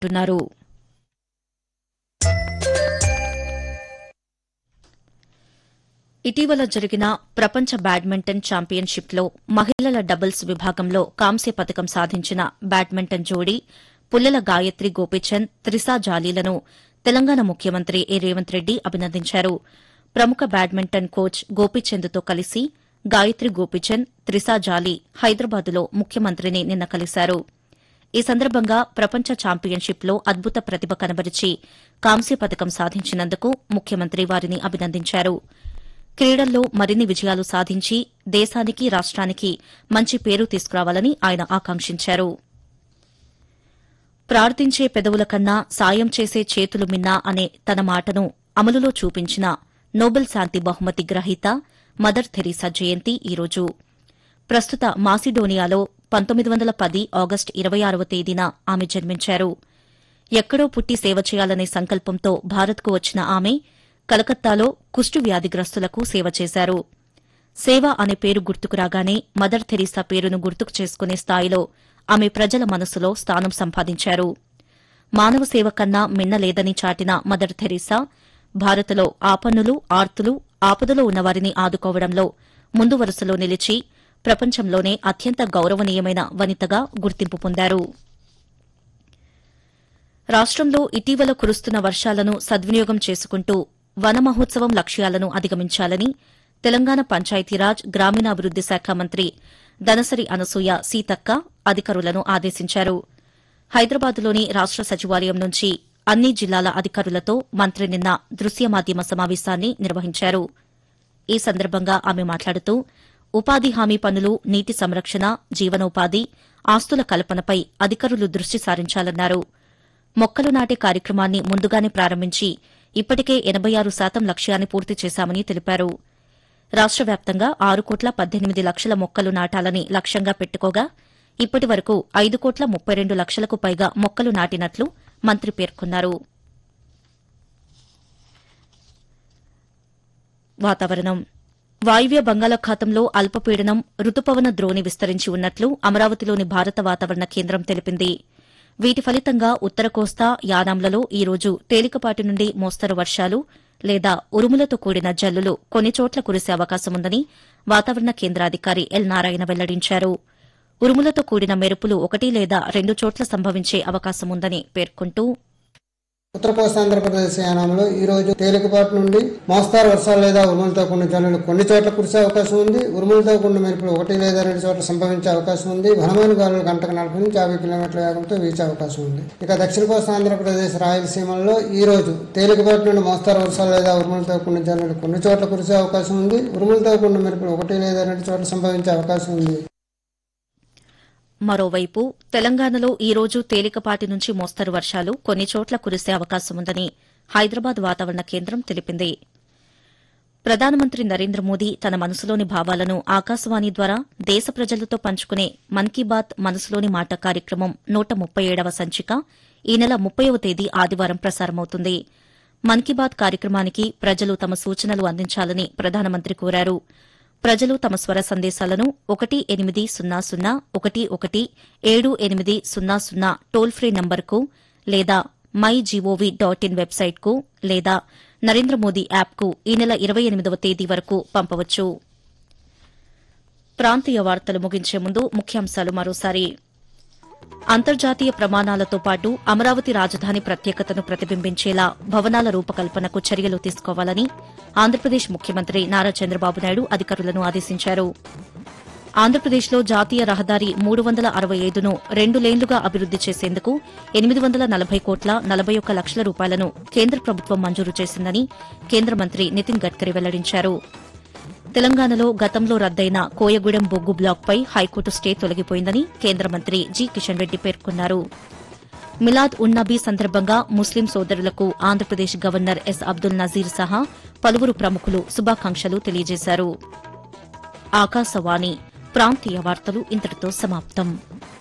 వింటున్నారు. ఇటీవల జరిగిన ప్రపంచ బ్యాడ్మింటన్ ఛాంపియన్షిప్లో మహిళల డబుల్స్ విభాగంలో కాంస్య పతకం సాధించిన బ్యాడ్మింటన్ జోడీ పుల్లెల గాయత్రి గోపీచంద్, త్రిసా జాలీలను తెలంగాణ ముఖ్యమంత్రి ఏ రేవంత్ రెడ్డి అభినందించారు. ప్రముఖ బ్యాడ్మింటన్ కోచ్ గోపీచంద్తో కలిసి గాయత్రి గోపీచంద్, త్రిసా జాలీ హైదరాబాద్లో ముఖ్యమంత్రిని నిన్న కలిశారు. ఈ సందర్భంగా ప్రపంచ ఛాంపియన్షిప్లో అద్భుత ప్రతిభ కనబరిచి కాంస్య పతకం సాధించినందుకు ముఖ్యమంత్రి వారిని అభినందించారు. క్రీడల్లో మరిన్ని విజయాలు సాధించి దేశానికి, రాష్ట్రానికి మంచి పేరు తీసుకురావాలని ఆయన ఆకాంక్షించారు. ప్రార్థించే పెదవుల కన్నా సాయం చేసే చేతులు మిన్నా అనే తన మాటను అమలులో చూపించిన నోబెల్ శాంతి బహుమతి గ్రహీత మదర్ థెరీసా జయంతి ఈరోజు. ప్రస్తుత మాసిడోనియాలో 1910 ఆగస్టు 26వ తేదీన ఆమె జన్మించారు. ఎక్కడో పుట్టి సేవ చేయాలనే సంకల్పంతో భారత్కు వచ్చిన ఆమె కలకత్తాలో కుష్టు వ్యాధిగ్రస్తులకు సేవ చేశారు. సేవ అనే పేరు గుర్తుకు రాగానే మదర్ థెరీసా పేరును గుర్తుకు చేసుకునే స్థాయిలో ఆమె ప్రజల మనసులో స్థానం సంపాదించారు. మానవ సేవ కన్నా మిన్నలేదని చాటిన మదర్ థెరీసా భారత్లో ఆపన్నులు, ఆర్తులు, ఆపదలో ఉన్నవారిని ఆదుకోవడంలో ముందు వరుసలో నిలిచి ప్రపంచంలోనే అత్యంత గౌరవనీయమైన వనితగా గుర్తింపు పొందారు. రాష్టంలో ఇటీవల కురుస్తున్న వర్షాలను సద్వినియోగం చేసుకుంటూ వన మహోత్సవం లక్ష్యాలను అధిగమించాలని తెలంగాణ పంచాయతీరాజ్, గ్రామీణాభివృద్ది శాఖ మంత్రి దనసరి అనసూయ సీతక్క అధికారులను ఆదేశించారు. హైదరాబాద్లోని రాష్ట సచివాలయం నుంచి అన్ని జిల్లాల అధికారులతో మంత్రి నిన్న దృశ్య మాధ్యమ సమావేశాన్ని నిర్వహించారు. ఈ సందర్భంగా ఆమె మాట్లాడుతూ ఉపాధి హామీ పనులు, నీటి సంరక్షణ, జీవనోపాధి, ఆస్తుల కల్పనపై అధికారులు దృష్టి సారించాలన్నారు. మొక్కలు నాటే కార్యక్రమాన్ని ముందుగానే ప్రారంభించి ఇప్పటికే 86% లక్ష్యాన్ని పూర్తి చేశామని తెలిపారు. రాష్ట వ్యాప్తంగా 6,18,00,000 మొక్కలు నాటాలని లక్ష్యంగా పెట్టుకోగా ఇప్పటి వరకు 5,32,00,000కు పైగా మొక్కలు నాటినట్లు మంత్రి పేర్కొన్నారు. వాతావరణం. వాయువ్య బంగాళాఖాతంలో అల్పపీడనం రుతుపవన ద్రోణి విస్తరించి ఉన్నట్లు అమరావతిలోని భారత వాతావరణ కేంద్రం తెలిపింది. వీటి ఫలితంగా ఉత్తర కోస్తా, యానాంలలో ఈ రోజు తేలికపాటి నుండి మోస్తరు వర్షాలు లేదా ఉరుములతో కూడిన జల్లులు కొన్ని చోట్ల కురిసే అవకాశముందని వాతావరణ కేంద్రాధికారి ఎల్ నారాయణ వెల్లడించారు. ఉరుములతో కూడిన మెరుపులు 1 లేదా 2 చోట్ల సంభవించే అవకాశముందని పేర్కొంటూ ఉత్తర కోస్తాంధ్రప్రదేశ్ యానంలో ఈ రోజు తేలికపాటి నుండి మోస్తారు వర్షాలు లేదా ఉరుములతో కూడిన జల్లులు కొన్ని చోట్ల కురిసే అవకాశం ఉంది. ఉరుములతో కూడిన మెరుపులు 1 లేదా 2 చోట్ల సంభవించే అవకాశం ఉంది. బలమైన గాలులు గంటకు 40 నుంచి 50 కిలోమీటర్ల వేగంతో వీచే అవకాశం ఉంది. ఇక దక్షిణ కోస్తాంధ్రప్రదేశ్, రాయలసీమల్లో ఈ రోజు తేలికపాటి నుండి మోస్తారు వర్షాలు లేదా ఉరుములతో కూడిన జల్లులు కొన్ని చోట్ల కురిసే అవకాశం ఉంది. ఉరుములతో కూడిన మెరుపులు 1 లేదా 2 చోట్ల సంభవించే అవకాశం ఉంది. మరోవైపు తెలంగాణలో ఈ రోజు తేలికపాటి నుంచి మోస్తరు వర్షాలు కొన్ని చోట్ల కురిసే అవకాశముందని హైదరాబాద్ వాతావరణ కేంద్రం తెలిపింది. ప్రధానమంత్రి నరేంద్ర మోదీ తన మనసులోని భావాలను ఆకాశవాణి ద్వారా దేశ ప్రజలతో పంచుకునే మన్ కీ బాత్ మనసులోని మాట కార్యక్రమం 137వ సంచిక ఈ నెల 30వ తేదీ ఆదివారం ప్రసారమవుతుంది. మన్ కీ బాత్ కార్యక్రమానికి ప్రజలు తమ సూచనలు అందించాలని ప్రధానమంత్రి కోరారు. ప్రజలు తమ స్వర సందేశాలను 1-800-11-7800 టోల్ ఫ్రీ నంబర్కు లేదా mygov.in వెబ్సైట్కు లేదా నరేంద్ర మోదీ యాప్కు ఈ నెల 28వ తేదీ వరకు పంపవచ్చు. ప్రాంతీయ వార్తలు ముగించే ముందు ముఖ్యాంశాలు మరోసారి. అంతర్జాతీయ ప్రమాణాలతో పాటు అమరావతి రాజధాని ప్రత్యేకతను ప్రతిబింబించేలా భవనాల రూపకల్పనకు చర్యలు తీసుకోవాలని ఆంధ్రప్రదేశ్ ముఖ్యమంత్రి నారా చంద్రబాబు నాయుడు అధికారులను ఆదేశించారు. ఆంధ్రప్రదేశ్లో జాతీయ రహదారి 365ను 2 లేన్లుగా అభివృద్ది చేసేందుకు 840 కోట్ల 41 లక్షల రూపాయలను కేంద్ర ప్రభుత్వం మంజూరు చేసిందని కేంద్ర మంత్రి నితిన్ గడ్కరీ వెల్లడించారు. తెలంగాణలో గతంలో రద్దయిన కోయగూడెం బొగ్గు బ్లాక్పై హైకోర్టు స్టే తొలగిపోయిందని కేంద్ర మంత్రి జి కిషన్ రెడ్డి పేర్కొన్నారు. మిలాద్ ఉన్ నబీ సందర్భంగా ముస్లిం సోదరులకు ఆంధ్రప్రదేశ్ గవర్నర్ ఎస్ అబ్దుల్ నజీర్ సహా పలువురు ప్రముఖులు శుభాకాంక్షలు తెలియజేశారు. ఆకాశవాణి ప్రాంతీయ వార్తలు ఇంతటితో సమాప్తం.